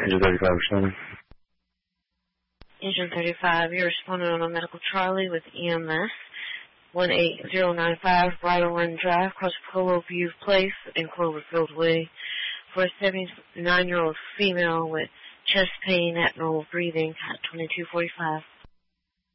Engine 35 responding. Engine 35, you're responding on a medical Charlie with EMS 18095 Bridle Run Drive, across Polo View Place in Cloverfield Way, for a 79-year-old female with chest pain, abnormal breathing at 2245.